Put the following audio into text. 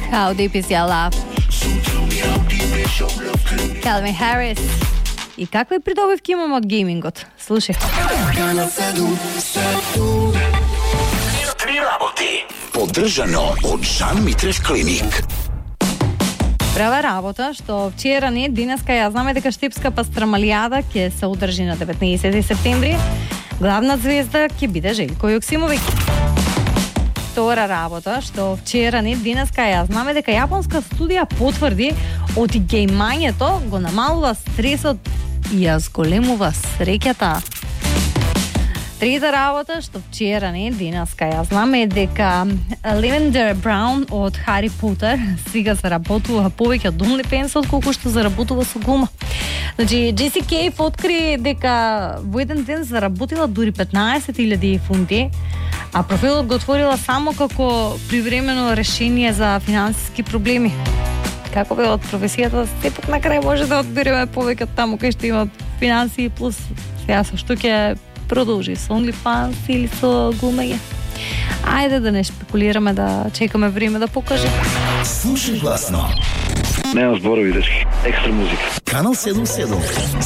How Deep Is Your Love. Calvin Harris. И какви придобивки имаме од геймингот? Слушай. Три работи. Поддржано од Жан Митрев клиник. Права работа, што вчера не, денеска ја знаме дека Штипска пастрамалијада ќе се одржи на 19 септември. Главна звезда ќе биде Желко Јоксимовиќ. Втора работа, што вчера не, денеска ја знаме дека јапонска студија потврди од гејмањето го намалува стресот и ја зголемува среќата. Трета работа, што вчера не, денеска ја знаме дека Lavender Brown од Хари Потер сега заработува повеќе од OnlyFans отколку што заработува со глума. Значи, Джеси Кейф откри дека во еден ден заработила дури 15.000 фунти, а профилот го отворила само како привремено решение за финансиски проблеми. Како бе од професијата, сепак на крај може да одбереме повеќе од таму кај што има финансии плюс сега со што ќе продолжи со OnlyFans или со глумење. Ајде да не шпекулираме, да чекаме време да покаже. Слушај гласно. Нема зборови, дечки. Екстра музика. Канал 77.